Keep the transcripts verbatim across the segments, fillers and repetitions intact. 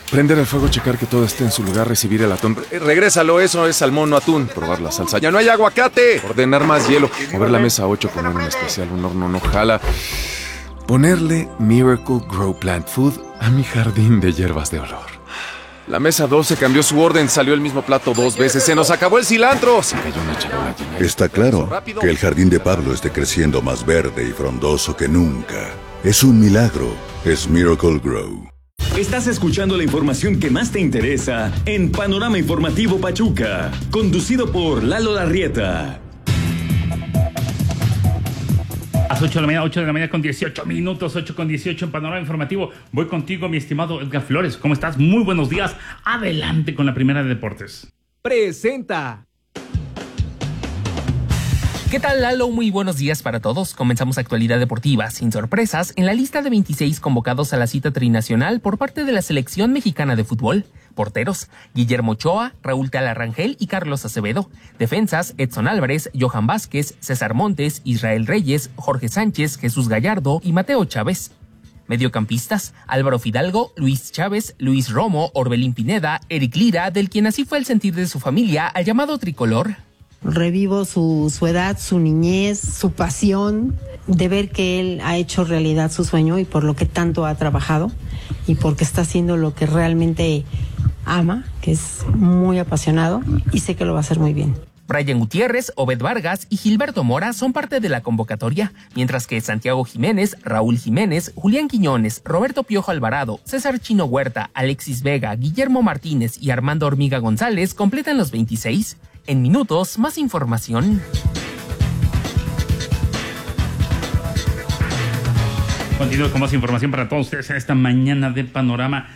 Prender el fuego, checar que todo esté en su lugar, recibir el atún. Eh, regrésalo, eso es salmón, no atún. Probar la salsa. ¡Ya no hay aguacate! Ordenar más hielo. Mover la mesa ocho, poner un especial, un horno no jala. Ponerle Miracle Grow Plant Food a mi jardín de hierbas de olor. La mesa doce cambió su orden, salió el mismo plato dos veces. ¡Se nos acabó el cilantro! Se cayó una charola llena. Está claro que el jardín de Pablo esté creciendo más verde y frondoso que nunca. Es un milagro. Es Miracle Grow. Estás escuchando la información que más te interesa en Panorama Informativo Pachuca, conducido por Lalo Larrieta. A las ocho de la mañana, ocho de la mañana con dieciocho minutos, ocho con dieciocho en Panorama Informativo. Voy contigo, mi estimado Edgar Flores. ¿Cómo estás? Muy buenos días. Adelante con la primera de deportes. Presenta. ¿Qué tal, Lalo? Muy buenos días para todos. Comenzamos actualidad deportiva sin sorpresas en la lista de veintiséis convocados a la cita trinacional por parte de la selección mexicana de fútbol. Porteros: Guillermo Ochoa, Raúl Talarrangel y Carlos Acevedo. Defensas: Edson Álvarez, Johan Vázquez, César Montes, Israel Reyes, Jorge Sánchez, Jesús Gallardo y Mateo Chávez. Mediocampistas: Álvaro Fidalgo, Luis Chávez, Luis Romo, Orbelín Pineda, Eric Lira, del quien así fue el sentir de su familia al llamado tricolor. Revivo su, su edad, su niñez, su pasión de ver que él ha hecho realidad su sueño y por lo que tanto ha trabajado y porque está haciendo lo que realmente ama, que es muy apasionado y sé que lo va a hacer muy bien. Brian Gutiérrez, Obed Vargas y Gilberto Mora son parte de la convocatoria, mientras que Santiago Jiménez, Raúl Jiménez, Julián Quiñones, Roberto Piojo Alvarado, César Chino Huerta, Alexis Vega, Guillermo Martínez y Armando Hormiga González completan los veintiséis. En minutos, más información. Continúo con más información para todos ustedes en esta mañana de Panorama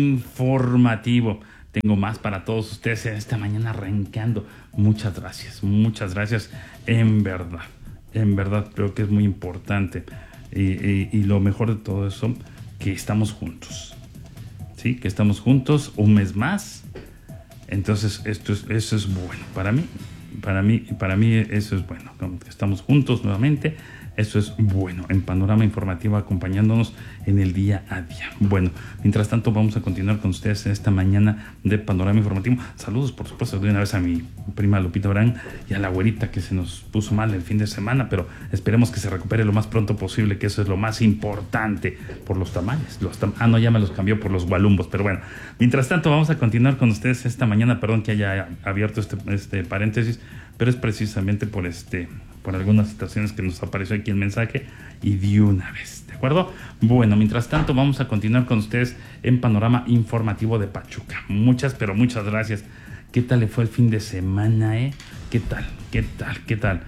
Informativo. Tengo más para todos ustedes en esta mañana arrancando. Muchas gracias, muchas gracias. En verdad, en verdad creo que es muy importante. Y, y, y lo mejor de todo eso, que estamos juntos. Sí, que estamos juntos un mes más. Entonces, esto es, eso es bueno para mí. Para mí, para mí eso es bueno. Estamos juntos nuevamente. Eso es bueno. En Panorama Informativo, acompañándonos en el día a día. Bueno, mientras tanto, vamos a continuar con ustedes en esta mañana de Panorama Informativo. Saludos, por supuesto, de una vez a mi prima Lupita Orán y a la güerita que se nos puso mal el fin de semana, pero esperemos que se recupere lo más pronto posible, que eso es lo más importante, por los tamales. Los tam- ah, no, ya me los cambió por los gualumbos, pero bueno. Mientras tanto, vamos a continuar con ustedes esta mañana. Perdón que haya abierto este, este paréntesis, pero es precisamente por este... por algunas situaciones que nos apareció aquí el mensaje y de una vez, ¿de acuerdo? Bueno, mientras tanto vamos a continuar con ustedes en Panorama Informativo de Pachuca. Muchas, pero muchas gracias. ¿Qué tal le fue el fin de semana, eh? ¿Qué tal? ¿Qué tal? ¿Qué tal?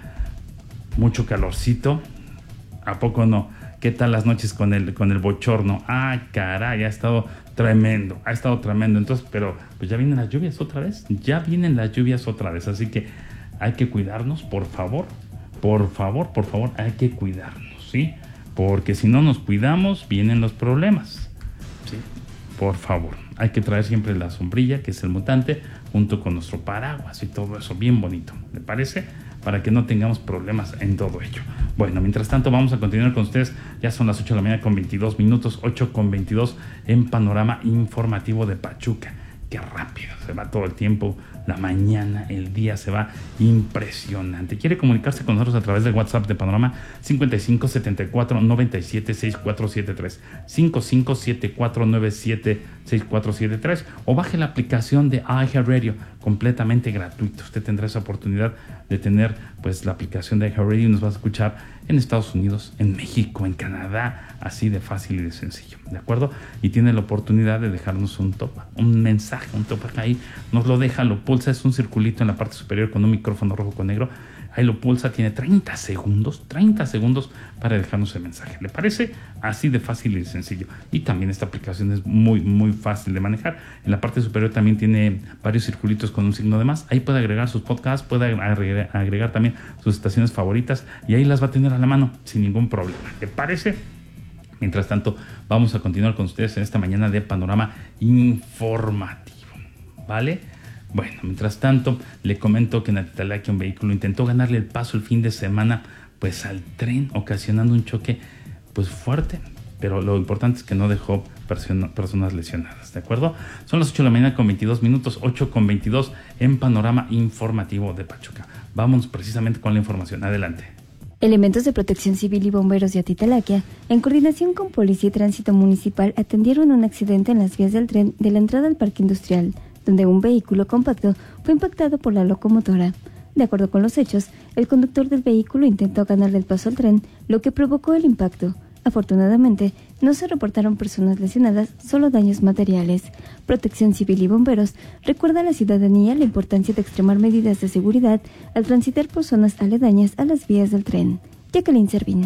Mucho calorcito. ¿A poco no? ¿Qué tal las noches con el, con el bochorno? Ah, caray, ha estado tremendo, ha estado tremendo. Entonces, pero pues ya vienen las lluvias otra vez, ya vienen las lluvias otra vez, así que hay que cuidarnos, por favor. Por favor, por favor, hay que cuidarnos, ¿sí? Porque si no nos cuidamos, vienen los problemas, ¿sí? Por favor, hay que traer siempre la sombrilla, que es el mutante, junto con nuestro paraguas y todo eso, bien bonito, ¿le parece? Para que no tengamos problemas en todo ello. Bueno, mientras tanto, vamos a continuar con ustedes. Ya son las ocho de la mañana con veintidós minutos, ocho con veintidós en Panorama Informativo de Pachuca. Qué rápido se va todo el tiempo, la mañana, el día se va impresionante. ¿Quiere comunicarse con nosotros a través del WhatsApp de Panorama? cincuenta y cinco, setenta y cuatro, noventa y siete, sesenta y cuatro setenta y tres, cincuenta y cinco, setenta y cuatro, noventa y siete, sesenta y cuatro setenta y tres, o baje la aplicación de iHeartRadio, completamente gratuito. Usted tendrá esa oportunidad de tener pues la aplicación de iHeartRadio y nos va a escuchar en Estados Unidos, en México, en Canadá, así de fácil y de sencillo, ¿de acuerdo? Y tiene la oportunidad de dejarnos un top, un mensaje, un top ahí, nos lo deja, lo pulsa, es un circulito en la parte superior con un micrófono rojo con negro, ahí lo pulsa, tiene treinta segundos, treinta segundos para dejarnos el mensaje. ¿Le parece? Así de fácil y de sencillo. Y también esta aplicación es muy, muy fácil de manejar. En la parte superior también tiene varios circulitos con un signo de más. Ahí puede agregar sus podcasts, puede agregar, agregar también sus estaciones favoritas y ahí las va a tener a la mano sin ningún problema. ¿Le parece? Mientras tanto, vamos a continuar con ustedes en esta mañana de Panorama Informativo. ¿Vale? Bueno, mientras tanto, le comento que en Atitalaquia un vehículo intentó ganarle el paso el fin de semana pues al tren, ocasionando un choque pues fuerte, pero lo importante es que no dejó persona, personas lesionadas, ¿de acuerdo? Son las ocho de la mañana con veintidós minutos, ocho con veintidós en Panorama Informativo de Pachuca. Vamos precisamente con la información, adelante. Elementos de Protección Civil y bomberos de Atitalaquia, en coordinación con Policía y Tránsito Municipal, atendieron un accidente en las vías del tren de la entrada al Parque Industrial, donde un vehículo compacto fue impactado por la locomotora. De acuerdo con los hechos, el conductor del vehículo intentó ganarle el paso al tren, lo que provocó el impacto. Afortunadamente, no se reportaron personas lesionadas, solo daños materiales. Protección Civil y bomberos recuerda a la ciudadanía la importancia de extremar medidas de seguridad al transitar por zonas aledañas a las vías del tren. Jacqueline Servín.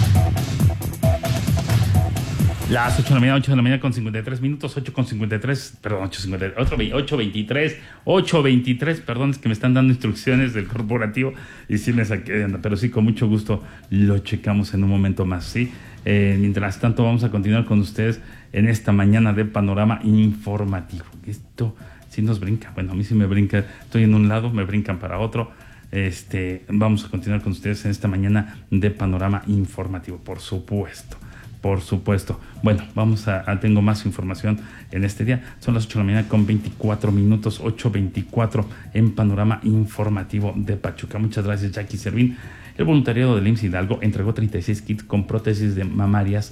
Las ocho de la mañana, ocho de la mañana con cincuenta y tres minutos, ocho con cincuenta y tres, perdón, ocho cincuenta y tres, ocho veintitrés, ocho veintitrés, perdón, es que me están dando instrucciones del corporativo y sí me saqué de onda, pero sí, con mucho gusto lo checamos en un momento más, ¿sí? Eh, mientras tanto, vamos a continuar con ustedes en esta mañana de Panorama Informativo. Esto sí nos brinca, bueno, a mí sí me brinca, estoy en un lado, me brincan para otro. Este, vamos a continuar con ustedes en esta mañana de Panorama Informativo, por supuesto. Por supuesto. Bueno, vamos a, a tengo más información en este día. Son las ocho de la mañana con veinticuatro minutos, ocho veinticuatro en Panorama Informativo de Pachuca. Muchas gracias, Jackie Servín. El voluntariado del I M S S Hidalgo entregó treinta y seis kits con prótesis de mamarias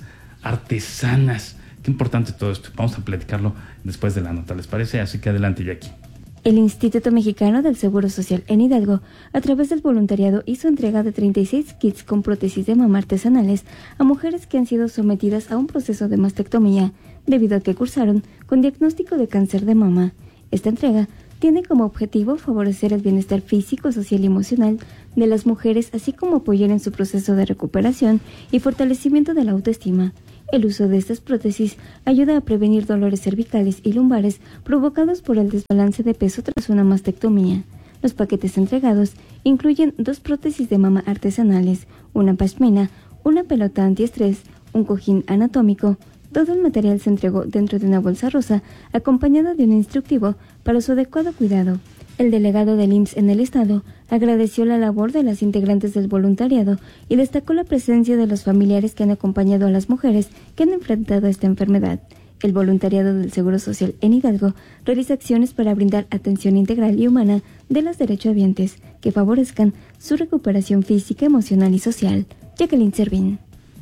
artesanas. Qué importante todo esto. Vamos a platicarlo después de la nota, ¿les parece? Así que adelante, Jackie. El Instituto Mexicano del Seguro Social en Hidalgo, a través del voluntariado, hizo entrega de treinta y seis kits con prótesis de mama artesanales a mujeres que han sido sometidas a un proceso de mastectomía, debido a que cursaron con diagnóstico de cáncer de mama. Esta entrega tiene como objetivo favorecer el bienestar físico, social y emocional de las mujeres, así como apoyar en su proceso de recuperación y fortalecimiento de la autoestima. El uso de estas prótesis ayuda a prevenir dolores cervicales y lumbares provocados por el desbalance de peso tras una mastectomía. Los paquetes entregados incluyen dos prótesis de mama artesanales, una pashmina, una pelota antiestrés, un cojín anatómico. Todo el material se entregó dentro de una bolsa rosa, acompañada de un instructivo para su adecuado cuidado. El delegado del I M S S en el estado agradeció la labor de las integrantes del voluntariado y destacó la presencia de los familiares que han acompañado a las mujeres que han enfrentado esta enfermedad. El voluntariado del Seguro Social en Hidalgo realiza acciones para brindar atención integral y humana de los derechohabientes que favorezcan su recuperación física, emocional y social. Jacqueline Servín.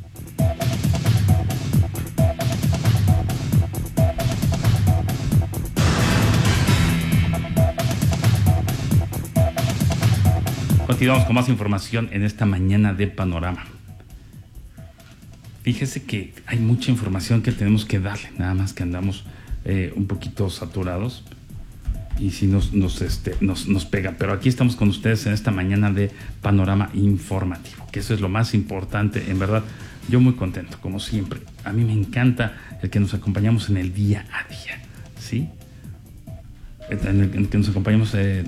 Continuamos con más información en esta mañana de Panorama. Fíjese que hay mucha información que tenemos que darle, nada más que andamos eh, un poquito saturados y sí nos, nos, este, nos, nos pega. Pero aquí estamos con ustedes en esta mañana de Panorama Informativo, que eso es lo más importante, en verdad. Yo muy contento, como siempre. A mí me encanta el que nos acompañamos en el día a día, ¿sí? En el, en el que nos acompañamos... Eh,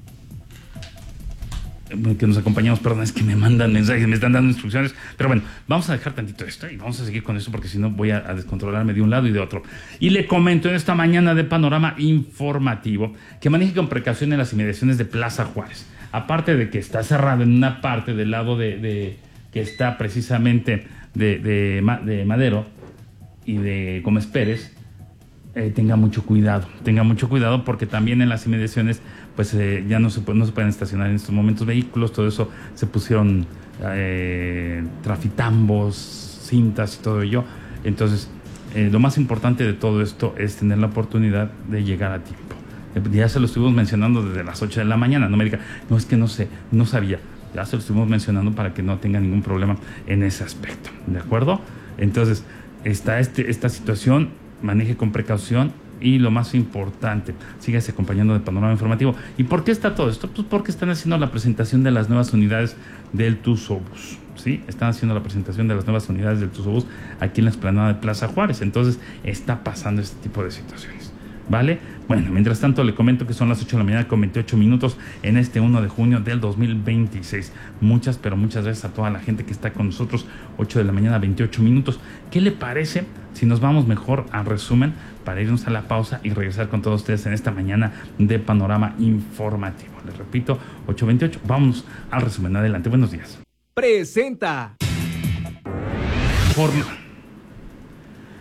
que nos acompañamos, perdón, es que me mandan mensajes, me están dando instrucciones, pero bueno, vamos a dejar tantito esto y vamos a seguir con esto porque si no voy a, a descontrolarme de un lado y de otro. Y le comento en esta mañana de Panorama Informativo que maneje con precaución en las inmediaciones de Plaza Juárez. Aparte de que está cerrado en una parte del lado de, de que está precisamente de, de, de Madero y de Gómez Pérez, eh, tenga mucho cuidado, tenga mucho cuidado porque también en las inmediaciones pues eh, ya no se, no se pueden estacionar en estos momentos vehículos, todo eso se pusieron eh, trafitambos, cintas y todo ello. Entonces, eh, lo más importante de todo esto es tener la oportunidad de llegar a tiempo. Eh, ya se lo estuvimos mencionando desde las ocho de la mañana, no me diga, no es que no sé, no sabía, ya se lo estuvimos mencionando para que no tenga ningún problema en ese aspecto, ¿de acuerdo? Entonces, está este, esta situación, maneje con precaución. Y lo más importante, sígase acompañando de Panorama Informativo. ¿Y por qué está todo esto? Pues porque están haciendo la presentación de las nuevas unidades del Tuzobús, ¿sí? Están haciendo la presentación de las nuevas unidades del Tuzobús aquí en la explanada de Plaza Juárez. Entonces, está pasando este tipo de situaciones, ¿vale? Bueno, mientras tanto, le comento que son las ocho de la mañana con veintiocho minutos en este uno de junio del dos mil veintiséis. Muchas, pero muchas gracias a toda la gente que está con nosotros. ocho de la mañana, veintiocho minutos. ¿Qué le parece si nos vamos mejor al resumen para irnos a la pausa y regresar con todos ustedes en esta mañana de Panorama Informativo? Les repito, ocho veintiocho. Vamos al resumen. Adelante, buenos días. Presenta. Por...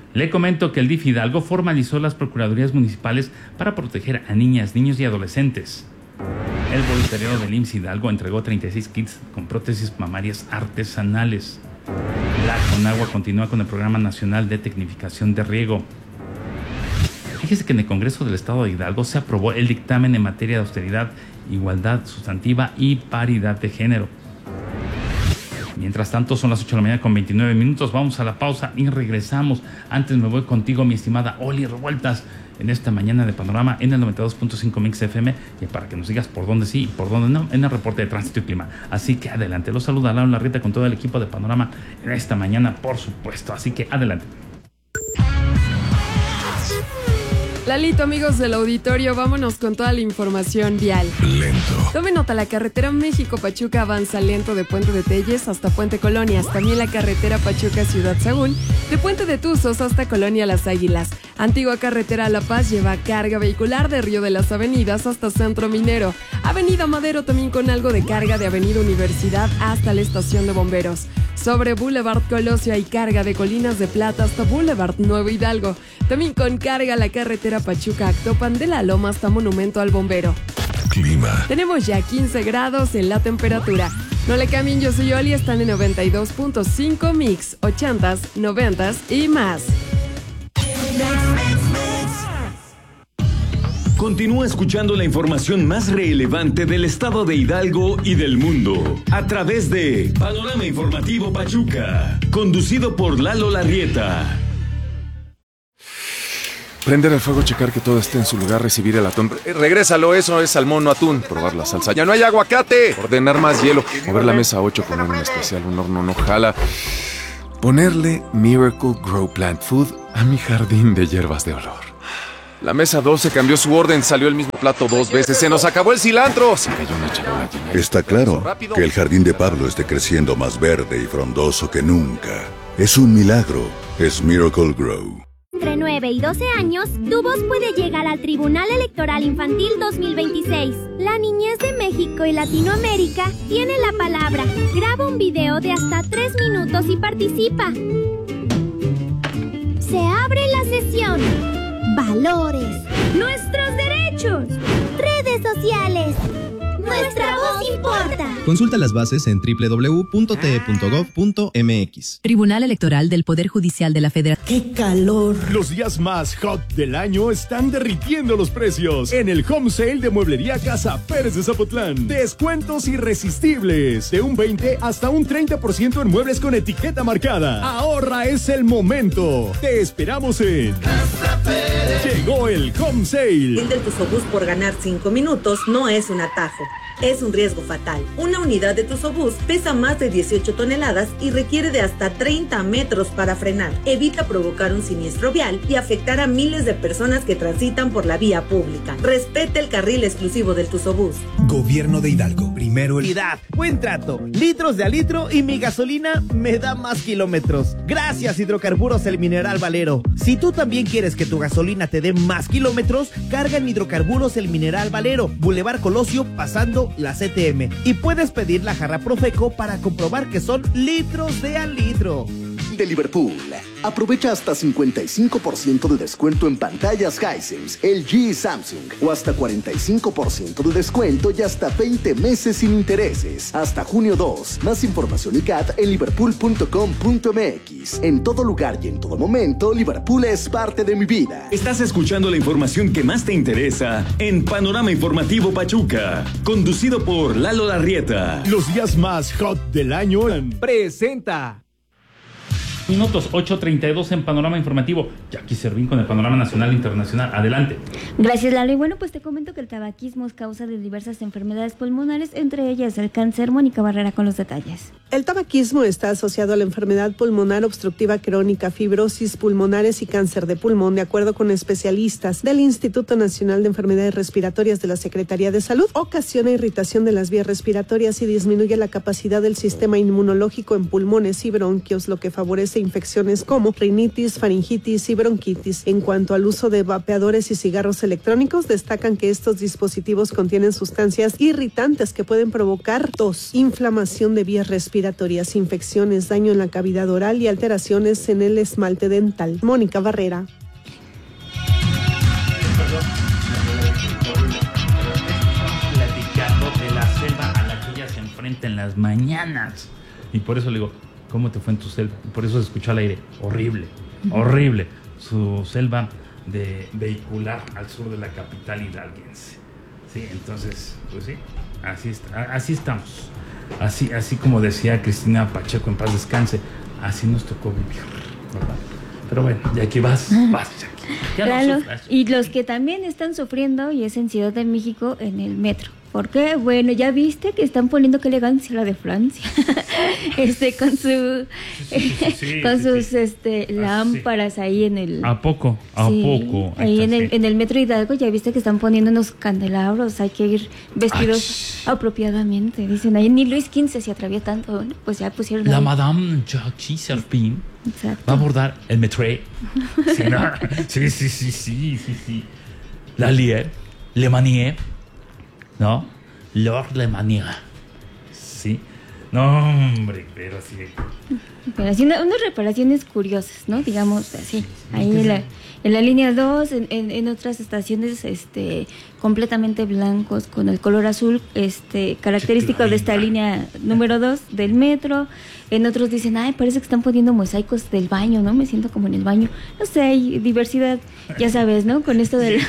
Le comento que el D I F Hidalgo formalizó las procuradurías municipales para proteger a niñas, niños y adolescentes. El voluntariado del I M S S Hidalgo entregó treinta y seis kits con prótesis mamarias artesanales. La Conagua continúa con el Programa Nacional de Tecnificación de Riego. Fíjese que en el Congreso del Estado de Hidalgo se aprobó el dictamen en materia de austeridad, igualdad sustantiva y paridad de género. Mientras tanto, son las ocho de la mañana con veintinueve minutos. Vamos a la pausa y regresamos. Antes me voy contigo, mi estimada Oli Revueltas, en esta mañana de Panorama en el noventa y dos punto cinco Mix F M, y para que nos digas por dónde sí y por dónde no en el reporte de tránsito y clima. Así que adelante. Los saluda Laura Larrieta con todo el equipo de Panorama en esta mañana, por supuesto. Así que adelante. Lalito, amigos del auditorio, vámonos con toda la información vial. Lento. Tome nota, la carretera México-Pachuca avanza lento de Puente de Telles hasta Puente Colonias. También la carretera Pachuca-Ciudad Sagún, de Puente de Tuzos hasta Colonia Las Águilas. Antigua carretera La Paz lleva carga vehicular de Río de las Avenidas hasta Centro Minero. Avenida Madero también con algo de carga de Avenida Universidad hasta la estación de bomberos. Sobre Boulevard Colosio hay carga de Colinas de Plata hasta Boulevard Nuevo Hidalgo. También con carga la carretera Pachuca-Actopan de la Loma hasta Monumento al Bombero. Clima. Tenemos ya quince grados en la temperatura. No le cambien, yo soy Oli, están en noventa y dos punto cinco Mix, ochentas, noventas y más. Continúa escuchando la información más relevante del estado de Hidalgo y del mundo a través de Panorama Informativo Pachuca, conducido por Lalo Larrieta. Prender el fuego, checar que todo esté en su lugar, recibir el atún. Eh, regrésalo, eso es salmón, no atún. Probar la salsa. ¡Ya no hay aguacate! Ordenar más hielo. Mover la mesa ocho con un especial, un horno no jala. Ponerle Miracle Grow Plant Food a mi jardín de hierbas de olor. La mesa doce cambió su orden, salió el mismo plato dos veces. ¡Se nos acabó el cilantro! Se cayó una charola llena. Está claro que el jardín de Pablo esté creciendo más verde y frondoso que nunca. Es un milagro. Es Miracle Grow. Entre nueve y doce años, tu voz puede llegar al Tribunal Electoral Infantil dos mil veintiséis. La niñez de México y Latinoamérica tiene la palabra. Graba un video de hasta tres minutos y participa. Se abre la sesión. Valores. Nuestros derechos. Redes sociales. Nuestra voz importa. Consulta las bases en doble u doble u doble u punto t e punto gov punto m x. Tribunal Electoral del Poder Judicial de la Federación. ¡Qué calor! Los días más hot del año están derritiendo los precios en el home sale de Mueblería Casa Pérez de Zapotlán. Descuentos irresistibles de un veinte hasta un treinta por ciento en muebles con etiqueta marcada. Ahorra, es el momento. Te esperamos en Casa Pérez. Llegó el home sale. El del Tusobús por ganar cinco minutos no es un atajo. Es un riesgo fatal. Una unidad de Tusobús pesa más de dieciocho toneladas y requiere de hasta treinta metros para frenar. Evita provocar un siniestro vial y afectar a miles de personas que transitan por la vía pública. Respete el carril exclusivo del Tusobús. Gobierno de Hidalgo. Primero el... Buen trato. Litros de a litro y mi gasolina me da más kilómetros. Gracias, Hidrocarburos El Mineral Valero. Si tú también quieres que tu gasolina te dé más kilómetros, carga en Hidrocarburos El Mineral Valero, Boulevard Colosio, pasando la C T M, y puedes pedir la jarra Profeco para comprobar que son litros de a litro. De Liverpool, aprovecha hasta cincuenta y cinco por ciento de descuento en pantallas Hisense, L G y Samsung, o hasta cuarenta y cinco por ciento de descuento y hasta veinte meses sin intereses, hasta junio dos. Más información y C A T en liverpool punto com punto m x. En todo lugar y en todo momento, Liverpool es parte de mi vida. Estás escuchando la información que más te interesa en Panorama Informativo Pachuca, conducido por Lalo Larrieta. Los días más hot del año presenta. Minutos ocho treinta y dos en Panorama Informativo. Jackie Servín con el panorama nacional e internacional. Adelante. Gracias, Lalo. Y bueno, pues te comento que el tabaquismo es causa de diversas enfermedades pulmonares, entre ellas el cáncer. Mónica Barrera con los detalles. El tabaquismo está asociado a la enfermedad pulmonar obstructiva crónica, fibrosis pulmonares y cáncer de pulmón, de acuerdo con especialistas del Instituto Nacional de Enfermedades Respiratorias de la Secretaría de Salud. Ocasiona irritación de las vías respiratorias y disminuye la capacidad del sistema inmunológico en pulmones y bronquios, lo que favorece infecciones como rinitis, faringitis y bronquitis. En cuanto al uso de vapeadores y cigarros electrónicos, destacan que estos dispositivos contienen sustancias irritantes que pueden provocar tos, inflamación de vías respiratorias respiratorias, infecciones, daño en la cavidad oral y alteraciones en el esmalte dental. Mónica Barrera. Platicando de la selva a la que ella se enfrenta en las mañanas. Y por eso le digo, ¿cómo te fue en tu selva? Por eso se escuchó al aire, horrible, horrible. Su selva de vehicular al sur de la capital hidalguense. Sí, entonces, pues sí, así está, así estamos. Así, así como decía Cristina Pacheco, en paz descanse, así nos tocó vivir, ¿verdad? Pero bueno, ya que vas, vas, Jackie. Ya Claro, no sufras. y los que también están sufriendo, y es en Ciudad de México, en el metro. ¿Por qué? Bueno, ya viste que están poniendo qué elegancia la de Francia. este, con su sí, sí, sí, con sí, sus sí. este lámparas sí. ahí en el ¿A poco? ¿A sí, poco? Ahí, ahí en el, sí. en el metro Hidalgo ya viste que están poniendo unos candelabros, hay que ir vestidos Ay. apropiadamente. Dicen, ahí ni Luis quince se atrevía tanto, bueno, pues ya pusieron La ahí. Madame Jackie Serpin Exacto. va a abordar el metro. Sí, no. sí, sí, sí, sí, sí, sí. La Lier, Le Manier, ¿no? Lord Le Manier. Sí. No, hombre, pero sí. Pero así una- unas reparaciones curiosas, ¿no? Digamos así. Ahí en la, en la línea dos, en, en, en otras estaciones este completamente blancos con el color azul este característico de esta línea número dos del metro. En otros dicen, ay, parece que están poniendo mosaicos del baño, ¿no? Me siento como en el baño. No sé, hay diversidad, ya sabes, ¿no? Con esto del...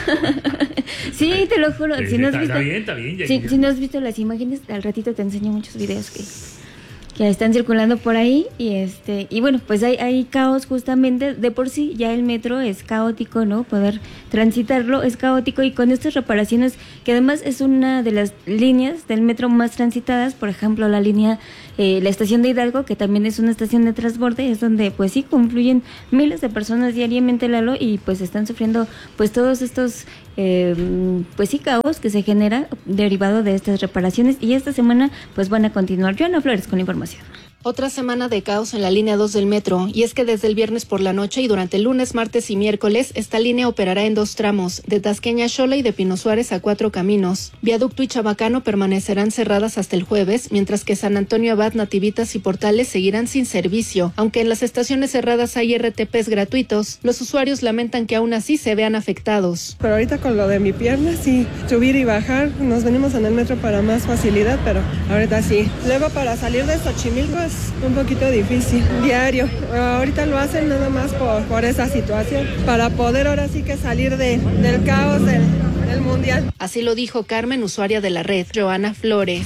sí, te lo juro. Sí, Si no has está, visto, está bien, está bien. Ya, si, ya. si no has visto las imágenes, al ratito te enseño muchos videos que... que están circulando por ahí y este y bueno, pues hay, hay caos justamente, de por sí ya el metro es caótico, ¿no? Poder transitarlo es caótico, y con estas reparaciones, que además es una de las líneas del metro más transitadas, por ejemplo, la línea, eh, la estación de Hidalgo, que también es una estación de transborde, es donde pues sí confluyen miles de personas diariamente, Lalo, y pues están sufriendo pues todos estos eh, pues sí caos que se genera derivado de estas reparaciones, y esta semana pues van a continuar. Joana Flores con la información. Otra semana de caos en la línea dos del metro, y es que desde el viernes por la noche y durante el lunes, martes y miércoles, esta línea operará en dos tramos, de Tasqueña a Xola y de Pino Suárez a Cuatro Caminos. Viaducto y Chabacano permanecerán cerradas hasta el jueves, mientras que San Antonio Abad, Nativitas y Portales seguirán sin servicio. Aunque en las estaciones cerradas hay R T Ps gratuitos, los usuarios lamentan que aún así se vean afectados. Pero ahorita con lo de mi pierna, sí, subir y bajar, nos venimos en el metro para más facilidad, pero ahorita sí. Luego para salir de Xochimilco es un poquito difícil, diario. Ahorita lo hacen nada más por, por esa situación, para poder ahora sí que salir de, del caos del, del mundial. Así lo dijo Carmen, usuaria de la red, Joana Flores.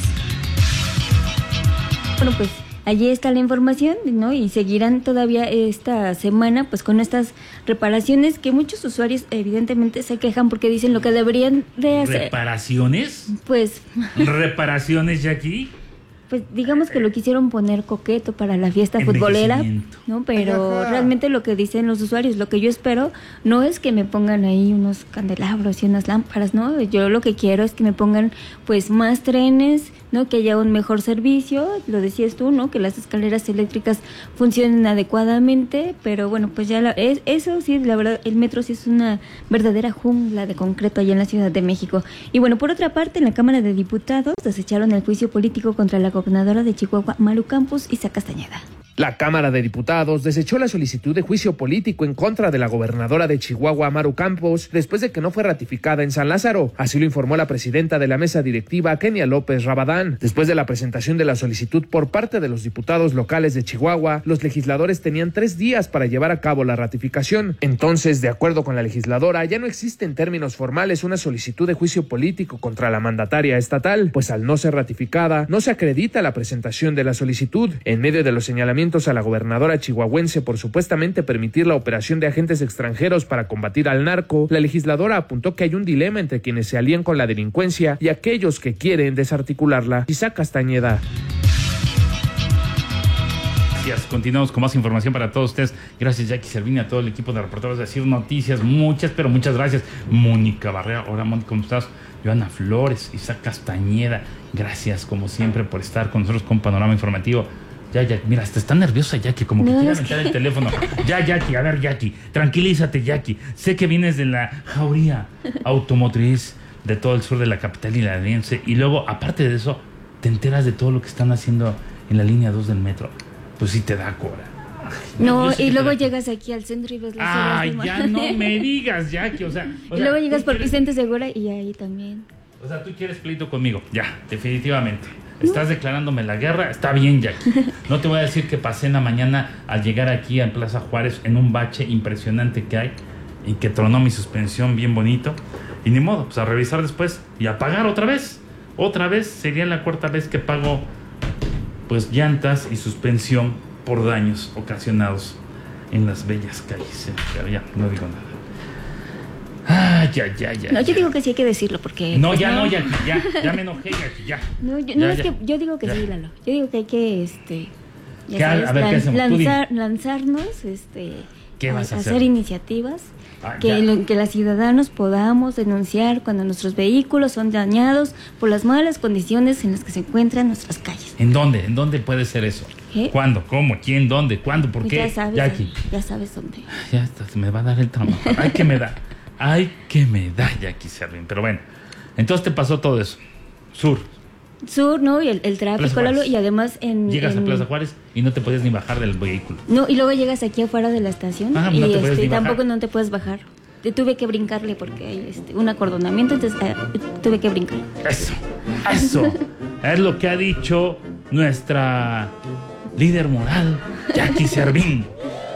Bueno, pues allí está la información, ¿no? Y seguirán todavía esta semana pues con estas reparaciones que muchos usuarios evidentemente se quejan porque dicen lo que deberían de hacer. ¿Reparaciones? Pues ¿Reparaciones, Jackie? pues digamos que lo quisieron poner coqueto para la fiesta futbolera, ¿no? Pero Ajá. realmente lo que dicen los usuarios, lo que yo espero no es que me pongan ahí unos candelabros y unas lámparas, ¿no? Yo lo que quiero es que me pongan pues más trenes, ¿no? Que haya un mejor servicio, lo decías tú, ¿no? Que las escaleras eléctricas funcionen adecuadamente, pero bueno, pues ya la, es, eso sí, la verdad, el metro sí es una verdadera jungla de concreto allá en la Ciudad de México. Y bueno, por otra parte, en la Cámara de Diputados desecharon el juicio político contra la gobernadora de Chihuahua, Maru Campos Isa Castañeda. La Cámara de Diputados desechó la solicitud de juicio político en contra de la gobernadora de Chihuahua, Maru Campos, después de que no fue ratificada en San Lázaro. Así lo informó la presidenta de la mesa directiva, Kenia López Rabadán. Después de la presentación de la solicitud por parte de los diputados locales de Chihuahua, los legisladores tenían tres días para llevar a cabo la ratificación. Entonces, de acuerdo con la legisladora, ya no existe en términos formales una solicitud de juicio político contra la mandataria estatal, pues al no ser ratificada, no se acredita la presentación de la solicitud. En medio de los señalamientos a la gobernadora chihuahuense por supuestamente permitir la operación de agentes extranjeros para combatir al narco, la legisladora apuntó que hay un dilema entre quienes se alían con la delincuencia y aquellos que quieren desarticularla. Isa Castañeda. Gracias. Continuamos con más información para todos ustedes. Gracias, Jackie Servini, a todo el equipo de reporteros de Decir Noticias. Muchas, pero muchas gracias. Mónica Barrera, hola Mónica, ¿cómo estás? Joana Flores, Isa Castañeda, gracias como siempre por estar con nosotros con Panorama Informativo. Ya, ya, mira, hasta está nerviosa Jackie, como que No, quiere es aventar que- el teléfono. Ya, Jackie, a ver, Jackie, tranquilízate, Jackie. Sé que vienes de la jauría automotriz de todo el sur de la capital hidalguense y luego, aparte de eso, te enteras de todo lo que están haciendo en la línea dos del metro, pues sí te da cora. No, Yo sé y que luego te da- llegas aquí al centro y ves las horas Ay, de ya mar. no me digas, Jackie, o sea... o Y sea, luego llegas tú por quieres- Vicente Segura y ahí también. O sea, tú quieres pleito conmigo, ya, definitivamente. Estás declarándome la guerra, está bien, Jackie. No te voy a decir que pasé en la mañana al llegar aquí a Plaza Juárez en un bache impresionante que hay y que tronó mi suspensión bien bonito. Y ni modo, pues a revisar después y a pagar otra vez. Otra vez, sería la cuarta vez que pago pues llantas y suspensión por daños ocasionados en las bellas calles. Pero ya, no digo nada. Ah, ya, ya, ya. No, yo ya. digo que sí hay que decirlo porque... No, pues, ya no, ya, ya, ya me enojé, ya, ya. No, yo, Ya, no es ya. que yo digo que Ya. sí, Lalo. Yo digo que hay que, este... ya ¿Qué? A sabes, ver, ¿qué lan- hacemos? Tú lanzar- lanzarnos, este... ¿Qué vas a hacer? hacer? iniciativas Ah, que, ya. lo- que los ciudadanos podamos denunciar cuando nuestros vehículos son dañados por las malas condiciones en las que se encuentran nuestras calles. ¿En dónde? ¿En dónde puede ser eso? ¿Qué? ¿Cuándo? ¿Cómo? ¿Quién? ¿Dónde? ¿Cuándo? ¿Por Pues qué? ya sabes, Jackie. ya sabes dónde. Ya está, se me va a dar el trauma. Ay, que me da. Ay, que me da, Jackie Servín. Pero bueno, entonces te pasó todo eso. Sur. Sur, ¿no? Y el, el Plaza tráfico, Juárez. Lalo, y además en... Llegas a en- Plaza Juárez y no te podías ni bajar del vehículo. No, y luego llegas aquí afuera de la estación Ah, y no te puedes este, ni bajar. tampoco no te puedes bajar. Te tuve que brincarle porque hay este, un acordonamiento, entonces eh, tuve que brincar. Eso, eso. Es lo que ha dicho nuestra líder moral, Jackie Servín.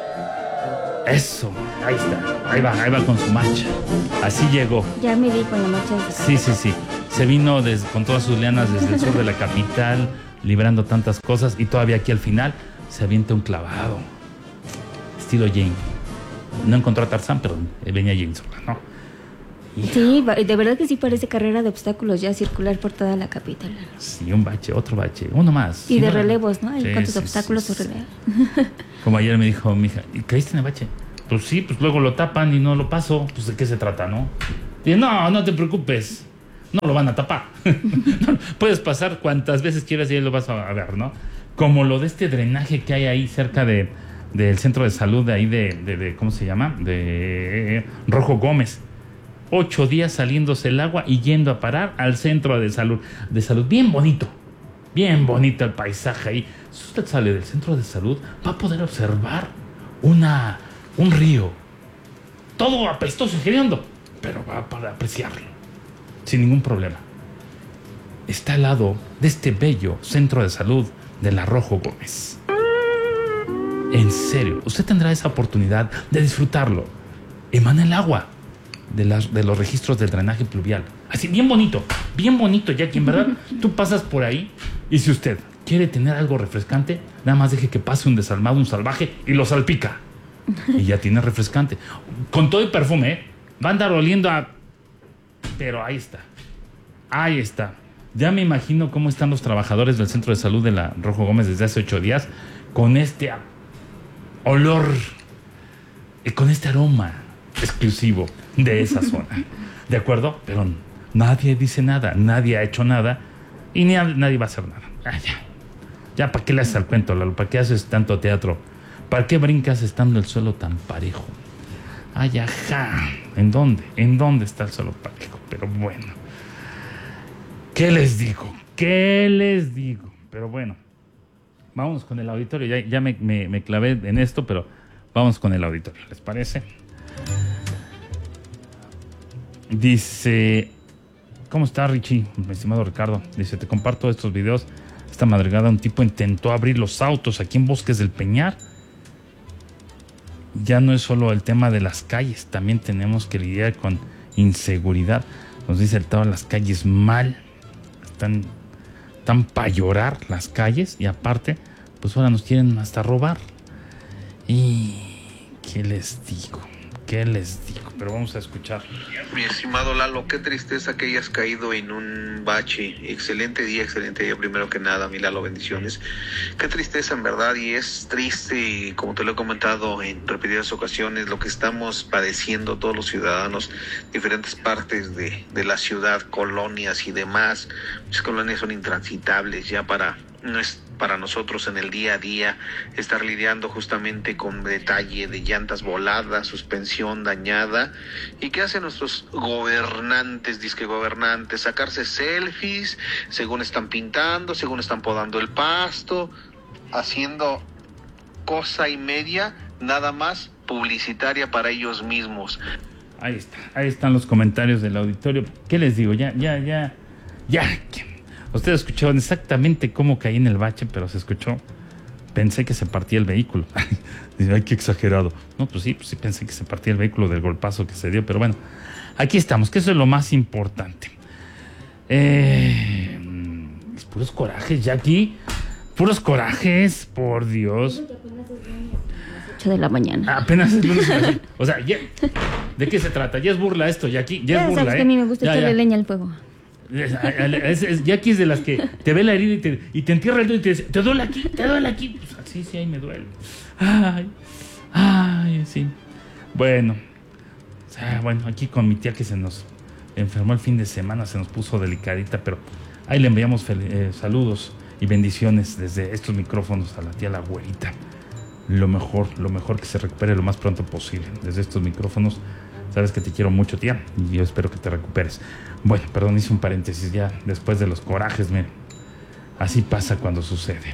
Eso, ahí está. Ahí va, ahí va con su marcha. Así llegó. Ya me di con la marcha de Sí, sí, sí. Se vino des- con todas sus lianas desde el sur de la capital, librando tantas cosas, y todavía aquí al final se avienta un clavado. Estilo Jane. No encontró a Tarzán, pero venía Jane sola, ¿no? Sí, va- de verdad que sí parece carrera de obstáculos ya circular por toda la capital. Sí, un bache, otro bache, uno más. Y Sí, de no, relevos, ¿no? Hay sí, cuántos sí, obstáculos sí, por sí. relevo. Como ayer me dijo mi hija, ¿y caíste en el bache? Pues sí, pues luego lo tapan y no lo paso. Pues ¿de qué se trata, no? Y no, no te preocupes. No lo van a tapar. No, puedes pasar cuantas veces quieras y ahí lo vas a ver, ¿no? Como lo de este drenaje que hay ahí cerca de del centro de salud de ahí de, de, de ¿cómo se llama? De Rojo Gómez. Ocho días saliéndose el agua y yendo a parar al centro de salud. De salud, bien bonito. Bien bonito el paisaje ahí. Si usted sale del centro de salud, va a poder observar una, un río. Todo apestoso y hediondo, pero va a poder apreciarlo. Sin ningún problema. Está al lado de este bello centro de salud de la Rojo Gómez. En serio, usted tendrá esa oportunidad de disfrutarlo. Emana el agua de, las, de los registros del drenaje pluvial. Así, bien bonito, bien bonito, Jackie. En verdad, tú pasas por ahí y si usted quiere tener algo refrescante, nada más deje que pase un desalmado, un salvaje y lo salpica. Y ya tiene refrescante. Con todo el perfume, ¿eh? Va a andar oliendo a... Pero ahí está. Ahí está. Ya me imagino cómo están los trabajadores del centro de salud de la Rojo Gómez desde hace ocho días con este olor y con este aroma exclusivo de esa zona. ¿De acuerdo? Pero nadie dice nada, nadie ha hecho nada y ni a- nadie va a hacer nada. Ah, ya. Ya, ¿para qué le haces al cuento, Lalo? ¿Para qué haces tanto teatro? ¿Para qué brincas estando el suelo tan parejo? Ay, ajá. ¿En dónde? ¿En dónde está el suelo parejo? Pero bueno. ¿Qué les digo? ¿Qué les digo? Pero bueno. Vamos con el auditorio. Ya, ya me, me, me clavé en esto, pero vamos con el auditorio. ¿Les parece? Dice... ¿Cómo está, Richie? Mi estimado Ricardo. Dice, te comparto estos videos. Esta madrugada un tipo intentó abrir los autos aquí en Bosques del Peñar. Ya no es solo el tema de las calles, también tenemos que lidiar con inseguridad. Nos dice el Tao, las calles mal, están, están para llorar las calles y aparte, pues ahora nos quieren hasta robar. Y ¿qué les digo? ¿Qué les digo? Pero vamos a escuchar. Mi estimado Lalo, qué tristeza que hayas caído en un bache. Excelente día, excelente día, primero que nada, mi Lalo, bendiciones. Qué tristeza en verdad, y es triste, como te lo he comentado en repetidas ocasiones, lo que estamos padeciendo todos los ciudadanos, diferentes partes de, de la ciudad, colonias y demás. Muchas colonias son intransitables ya para nuestra para nosotros en el día a día, estar lidiando justamente con detalle de llantas voladas, suspensión dañada. ¿Y qué hacen nuestros gobernantes, disque gobernantes? Sacarse selfies, según están pintando, según están podando el pasto, haciendo cosa y media, nada más publicitaria para ellos mismos. Ahí está, ahí están los comentarios del auditorio. ¿Qué les digo? Ya, ya, ya, ya. Ustedes escucharon exactamente cómo caí en el bache, pero se escuchó. Pensé que se partía el vehículo. Dice, ay, qué exagerado. No, pues sí, pues sí pensé que se partía el vehículo del golpazo que se dio, pero bueno, aquí estamos, que eso es lo más importante. Eh, puros corajes, Jackie. Puros corajes, por Dios. ocho de la mañana. Apenas es lunes. O sea, ya, ¿de qué se trata? Ya es burla esto, Jackie. Ya, ya es burla, sabes ¿eh? que a mí me gusta ya, echarle ya. leña al fuego. Es, es, Jackie es de las que te ve la herida y te, y te entierra el dedo y te dice, ¿te duele aquí? ¿Te duele aquí? Pues, sí, sí, ahí me duele. Ay, ay, sí. Bueno, o sea, bueno, aquí con mi tía que se nos enfermó el fin de semana, se nos puso delicadita, pero ahí le enviamos fel- eh, saludos y bendiciones desde estos micrófonos a la tía la güerita. Lo mejor, lo mejor que se recupere lo más pronto posible. Desde estos micrófonos, sabes que te quiero mucho, tía, y yo espero que te recuperes. Bueno, perdón, hice un paréntesis ya después de los corajes, miren. Así pasa cuando sucede.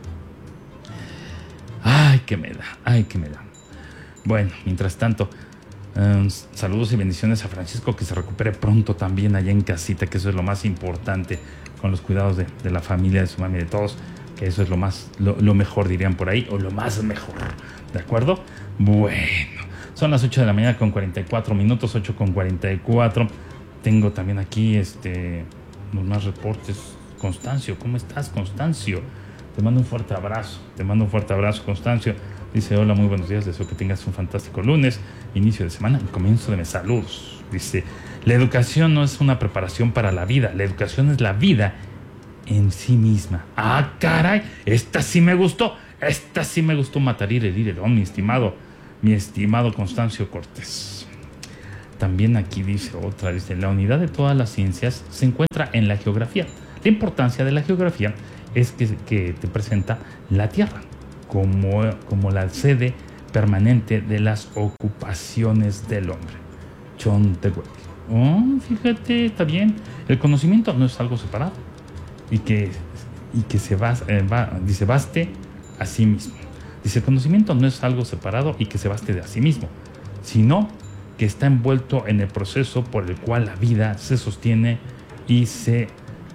Ay, qué me da, ay, qué me da. Bueno, mientras tanto, um, saludos y bendiciones a Francisco, que se recupere pronto también allá en casita, que eso es lo más importante, con los cuidados de, de la familia, de su mami, de todos, que eso es lo más, lo, lo mejor, dirían por ahí, o lo más mejor, ¿de acuerdo? Bueno, son las ocho de la mañana con cuarenta y cuatro minutos, ocho con cuarenta y cuatro. Tengo también aquí este, unos más reportes. Constancio, ¿cómo estás, Constancio? Te mando un fuerte abrazo, te mando un fuerte abrazo, Constancio. Dice, hola, muy buenos días, deseo que tengas un fantástico lunes, inicio de semana y comienzo de mes. Saludos. Dice, la educación no es una preparación para la vida, la educación es la vida en sí misma. Ah, caray, esta sí me gustó, esta sí me gustó. Matarir el irelón, mi estimado, mi estimado Constancio Cortés. También aquí dice otra, dice, la unidad de todas las ciencias se encuentra en la geografía. La importancia de la geografía es que, que te presenta la Tierra como, como la sede permanente de las ocupaciones del hombre. John Dewey. Oh, fíjate, está bien. El conocimiento no es algo separado y que, y que se va, eh, va, dice, baste a sí mismo. Dice, el conocimiento no es algo separado y que se baste de a sí mismo, sino que está envuelto en el proceso por el cual la vida se sostiene y se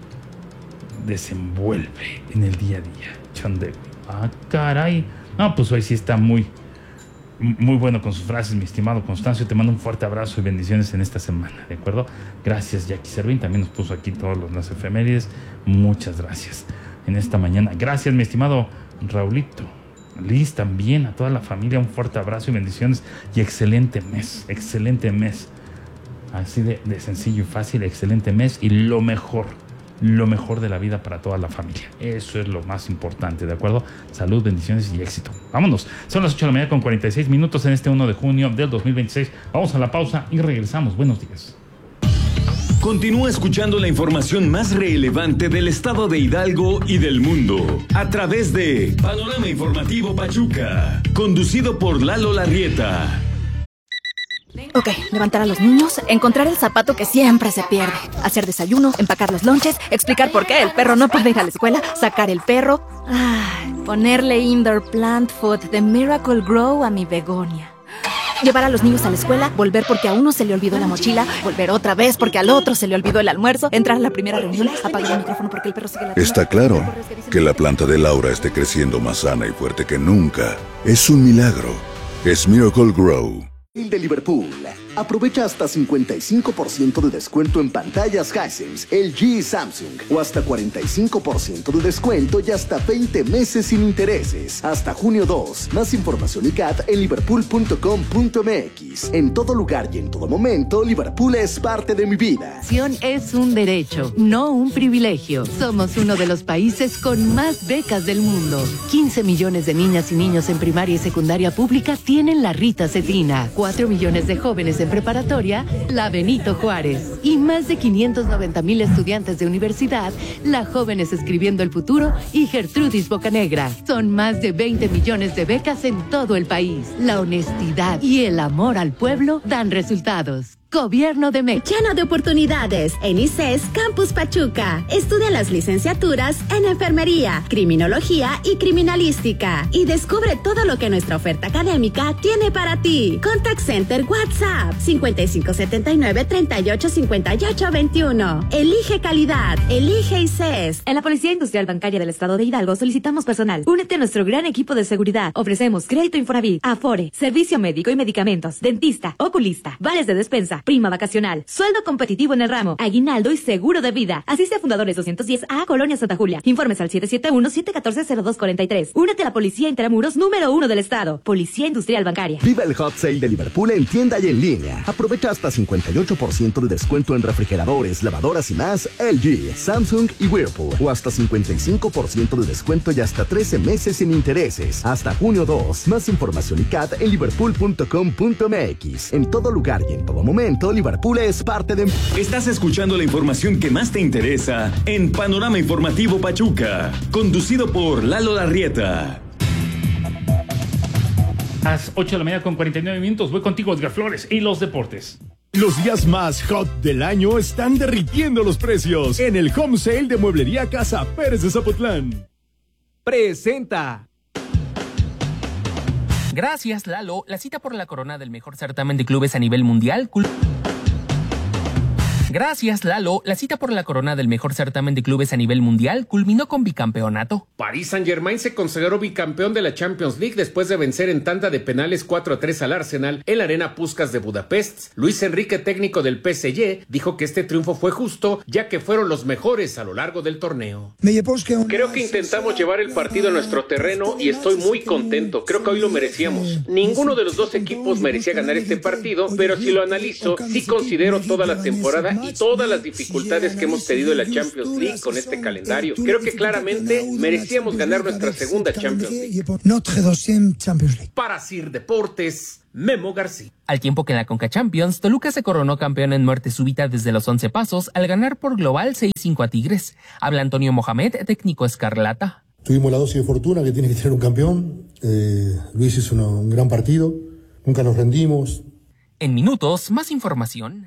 desenvuelve en el día a día. John Dewey. Ah, caray. No, pues hoy sí está muy, muy bueno con sus frases, mi estimado Constancio. Te mando un fuerte abrazo y bendiciones en esta semana, ¿de acuerdo? Gracias, Jackie Servín. También nos puso aquí todas las efemérides. Muchas gracias en esta mañana. Gracias, mi estimado Raulito. Liz, también a toda la familia, un fuerte abrazo y bendiciones y excelente mes, excelente mes, así de, de sencillo y fácil, excelente mes y lo mejor, lo mejor de la vida para toda la familia, eso es lo más importante, ¿de acuerdo? Salud, bendiciones y éxito. Vámonos, son las ocho de la mañana con cuarenta y seis minutos en este uno de junio del dos mil veintiséis, vamos a la pausa y regresamos, buenos días. Continúa escuchando la información más relevante del estado de Hidalgo y del mundo a través de Panorama Informativo Pachuca, conducido por Lalo Larrieta. Ok, levantar a los niños, encontrar el zapato que siempre se pierde, hacer desayuno, empacar los lonches, explicar por qué el perro no puede ir a la escuela, sacar el perro, ay, ponerle indoor plant food de Miracle Grow a mi begonia. Llevar a los niños a la escuela, volver porque a uno se le olvidó la mochila, volver otra vez porque al otro se le olvidó el almuerzo, entrar a la primera reunión, apagar el micrófono porque el perro sigue la... Está claro que la planta de Laura esté creciendo más sana y fuerte que nunca. Es un milagro. Es Miracle Grow. El de Liverpool. Aprovecha hasta cincuenta y cinco por ciento de descuento en pantallas Hisense, L G y Samsung. O hasta cuarenta y cinco por ciento de descuento y hasta veinte meses sin intereses. Hasta junio dos. Más información y C A T en liverpool punto com punto m x. En todo lugar y en todo momento, Liverpool es parte de mi vida. Educación es un derecho, no un privilegio. Somos uno de los países con más becas del mundo. quince millones de niñas y niños en primaria y secundaria pública tienen la Rita Cetina. cuatro millones de jóvenes en preparatoria, la Benito Juárez. Y más de quinientos noventa mil estudiantes de universidad, la Jóvenes Escribiendo el Futuro y Gertrudis Bocanegra. Son más de veinte millones de becas en todo el país. La honestidad y el amor al pueblo dan resultados. Gobierno de México. Lleno de oportunidades en I C E S Campus Pachuca. Estudia las licenciaturas en Enfermería, Criminología y Criminalística. Y descubre todo lo que nuestra oferta académica tiene para ti. Contact Center WhatsApp cincuenta y cinco setenta y nueve treinta y ocho cincuenta y ocho veintiuno. Elige calidad. Elige I C E S. En la Policía Industrial Bancaria del Estado de Hidalgo solicitamos personal. Únete a nuestro gran equipo de seguridad. Ofrecemos crédito Infonavit, Afore, servicio médico y medicamentos, dentista, oculista, vales de despensa, prima vacacional, sueldo competitivo en el ramo, aguinaldo y seguro de vida. Asiste a Fundadores doscientos diez A, Colonia Santa Julia. Informes al siete siete uno, siete uno cuatro, cero dos cuatro tres. Únete a la Policía Intramuros número uno del Estado. Policía Industrial Bancaria. Viva el Hot Sale de Liverpool en tienda y en línea. Aprovecha hasta cincuenta y ocho por ciento de descuento en refrigeradores, lavadoras y más L G, Samsung y Whirlpool. O hasta cincuenta y cinco por ciento de descuento y hasta trece meses sin intereses. Hasta junio dos. Más información y C A T en liverpool punto com punto m x. En todo lugar y en todo momento, Liverpool es parte de... Estás escuchando la información que más te interesa en Panorama Informativo Pachuca, conducido por Lalo Larrieta. A las ocho de la mañana con cuarenta y nueve minutos, voy contigo, Edgar Flores, y los deportes. Los días más hot del año están derritiendo los precios en el Home Sale de Mueblería Casa Pérez de Zapotlán. Presenta. Gracias, Lalo. La cita por la corona del mejor certamen de clubes a nivel mundial... Cul- Gracias, Lalo. La cita por la corona del mejor certamen de clubes a nivel mundial culminó con bicampeonato. Paris Saint-Germain se consagró bicampeón de la Champions League después de vencer en tanda de penales cuatro a tres al Arsenal en la Arena Puskás de Budapest. Luis Enrique, técnico del P S G, dijo que este triunfo fue justo, ya que fueron los mejores a lo largo del torneo. Creo que intentamos llevar el partido a nuestro terreno y estoy muy contento. Creo que hoy lo merecíamos. Ninguno de los dos equipos merecía ganar este partido, pero si lo analizo, sí considero toda la temporada y todas las dificultades que hemos tenido en la Champions League con este calendario. Creo que claramente merecíamos ganar nuestra segunda Champions League. Para Sir Deportes, Memo García. Al tiempo que en la Conca Champions, Toluca se coronó campeón en muerte súbita desde los once pasos al ganar por global seis cinco a Tigres. Habla Antonio Mohamed, técnico escarlata. Tuvimos la dosis de fortuna que tiene que tener un campeón. Eh, Luis hizo una, un gran partido. Nunca nos rendimos. En minutos, más información.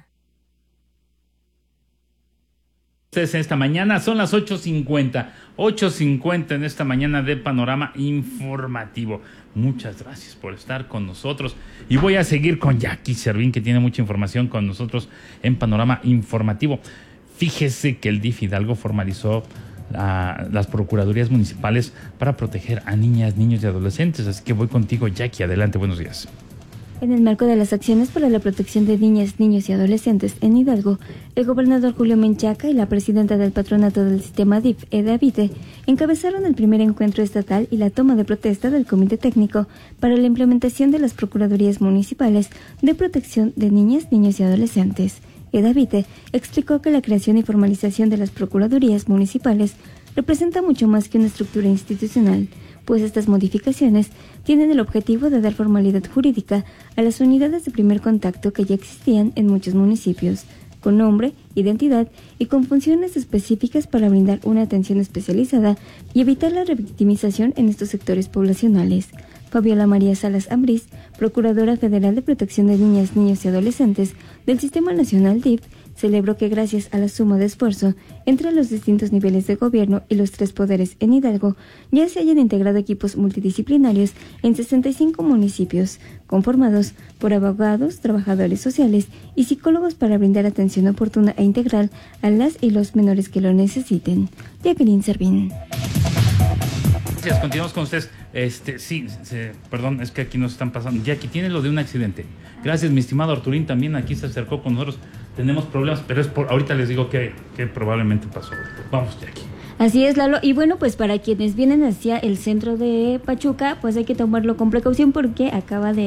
En esta mañana son las ocho cincuenta, ocho cincuenta en esta mañana de Panorama Informativo. Muchas gracias por estar con nosotros y voy a seguir con Jackie Servín, que tiene mucha información con nosotros en Panorama Informativo. Fíjese que el D I F Hidalgo formalizó a las procuradurías municipales para proteger a niñas, niños y adolescentes, así que voy contigo, Jackie, adelante, buenos días. En el marco de las acciones para la protección de niñas, niños y adolescentes en Hidalgo, el gobernador Julio Menchaca y la presidenta del patronato del sistema D I F, Eda Vite, encabezaron el primer encuentro estatal y la toma de protesta del Comité Técnico para la implementación de las Procuradurías Municipales de Protección de Niñas, Niños y Adolescentes. Eda Vite explicó que la creación y formalización de las Procuradurías Municipales representa mucho más que una estructura institucional, pues estas modificaciones tienen el objetivo de dar formalidad jurídica a las unidades de primer contacto que ya existían en muchos municipios, con nombre, identidad y con funciones específicas para brindar una atención especializada y evitar la revictimización en estos sectores poblacionales. Fabiola María Salas Ambriz, Procuradora Federal de Protección de Niñas, Niños y Adolescentes del Sistema Nacional D I F, celebró que gracias a la suma de esfuerzo entre los distintos niveles de gobierno y los tres poderes en Hidalgo, ya se hayan integrado equipos multidisciplinarios en sesenta y cinco municipios, conformados por abogados, trabajadores sociales y psicólogos para brindar atención oportuna e integral a las y los menores que lo necesiten. Jacqueline Servín. Gracias, continuamos con ustedes. Este, sí, se, perdón, es que aquí nos están pasando. Jackie, tiene lo de un accidente. Gracias, mi estimado Arturín, también aquí se acercó con nosotros. Tenemos problemas, pero es por, ahorita les digo que, que probablemente pasó. Vamos, Jackie. Así es, Lalo. Y bueno, pues para quienes vienen hacia el centro de Pachuca, pues hay que tomarlo con precaución porque acaba de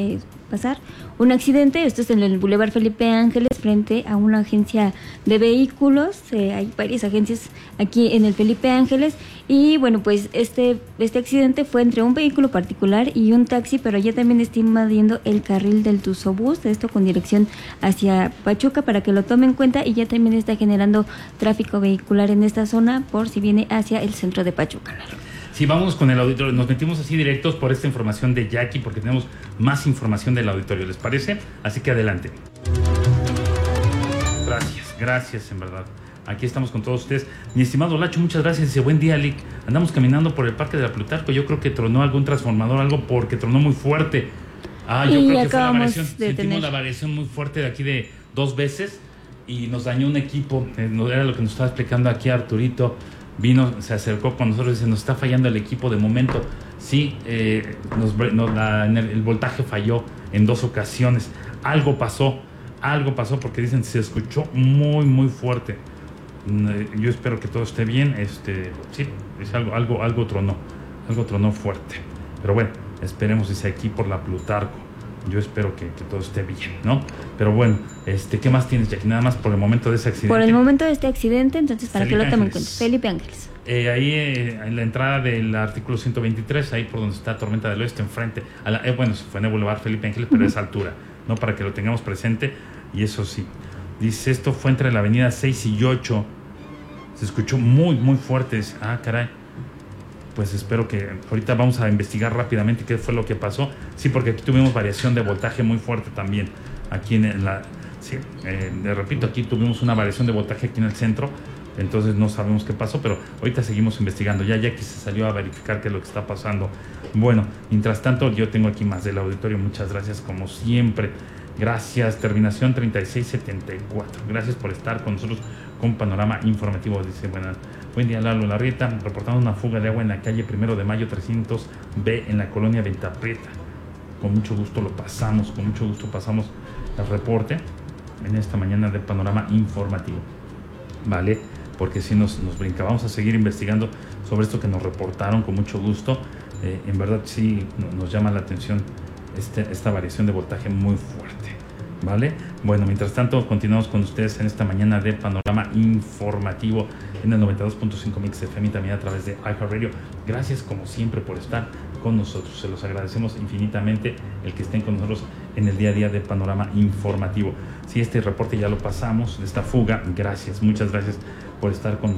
pasar un accidente. Esto es en el Boulevard Felipe Ángeles, frente a una agencia de vehículos. Eh, hay varias agencias aquí en el Felipe Ángeles. Y bueno, pues este, este accidente fue entre un vehículo particular y un taxi, pero ya también está invadiendo el carril del Tuzobús, esto con dirección hacia Pachuca, para que lo tome en cuenta, y ya también está generando tráfico vehicular en esta zona por si viene hacia el centro de Pachuca. Sí, vámonos con el auditorio. Nos metimos así directos por esta información de Jackie, porque tenemos más información del auditorio, ¿les parece? Así que adelante. Gracias, gracias en verdad. Aquí estamos con todos ustedes. Mi estimado Lacho, muchas gracias. Dice, buen día, Lick. Andamos caminando por el Parque de la Plutarco. Yo creo que tronó algún transformador, algo porque tronó muy fuerte. Ah, yo y creo que fue la variación. Sentimos tener... la variación muy fuerte de aquí de dos veces y nos dañó un equipo. Eh, era lo que nos estaba explicando aquí Arturito. Vino, se acercó con nosotros y dice, nos está fallando el equipo de momento. Sí, eh, nos, nos, la, el, el voltaje falló en dos ocasiones. Algo pasó, algo pasó porque dicen se escuchó muy, muy fuerte. Yo espero que todo esté bien. Este, sí, es algo, algo, algo tronó, algo tronó fuerte. Pero bueno, esperemos, dice aquí por la Plutarco. Yo espero que, que todo esté bien, ¿no? Pero bueno, este, ¿qué más tienes, Jackie? Nada más por el momento de ese accidente. Por el momento de este accidente, entonces para Felipe que lo tomen en Ángeles. cuenta. Felipe Ángeles. Eh, ahí eh, en la entrada del artículo ciento veintitrés, ahí por donde está Tormenta del Oeste, enfrente. A la, eh, bueno, se fue en el Boulevard Felipe Ángeles, pero uh-huh. a esa altura, ¿no? Para que lo tengamos presente. Y eso sí, dice, esto fue entre la avenida seis y ocho. Se escuchó muy, muy fuerte. Dice, ah, caray. Pues espero que ahorita vamos a investigar rápidamente qué fue lo que pasó. Sí, porque aquí tuvimos variación de voltaje muy fuerte también. Aquí en la... Sí, eh, de repito, aquí tuvimos una variación de voltaje aquí en el centro. Entonces no sabemos qué pasó, pero ahorita seguimos investigando. Ya Jackie se salió a verificar qué es lo que está pasando. Bueno, mientras tanto, yo tengo aquí más del auditorio. Muchas gracias, como siempre. Gracias. Terminación treinta y seis setenta y cuatro. Gracias por estar con nosotros con Panorama Informativo. Dice, buenas. Buen día, Lalo Larrieta, reportando una fuga de agua en la calle Primero de Mayo trescientos B en la colonia Ventapreta. Con mucho gusto lo pasamos, con mucho gusto pasamos el reporte en esta mañana de Panorama Informativo. ¿Vale? Porque si nos, nos brinca, vamos a seguir investigando sobre esto que nos reportaron con mucho gusto. Eh, en verdad sí no, nos llama la atención este, esta variación de voltaje muy fuerte. ¿Vale? Bueno, mientras tanto, continuamos con ustedes en esta mañana de Panorama Informativo en el noventa y dos punto cinco Mix F M y también a través de iHeartRadio. Gracias, como siempre, por estar con nosotros. Se los agradecemos infinitamente el que estén con nosotros en el día a día de Panorama Informativo. Si este reporte ya lo pasamos, de esta fuga, gracias, muchas gracias por estar con nosotros.